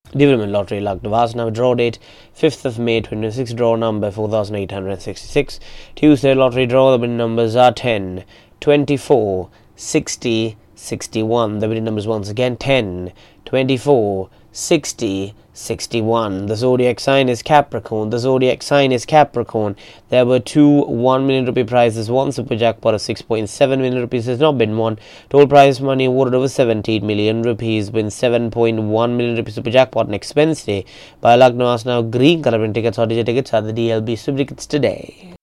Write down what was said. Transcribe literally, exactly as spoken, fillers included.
Development Lottery Luck Now draw date fifth of May twenty twenty-six, draw number four thousand eight hundred sixty-six. Tuesday lottery draw, the winning numbers are ten, twenty-four, sixty, sixty-one. The winning numbers once again ten, twenty-four, sixty, sixty-one. The zodiac sign is Capricorn. The zodiac sign is Capricorn. There were two one million rupee prizes. One super jackpot of six point seven million rupees has not been won. Total prize money awarded over seventeen million rupees. Win seven point one million rupees super jackpot next Wednesday. Buy Luck Now. Green color print tickets or digital tickets are the D L B super tickets today.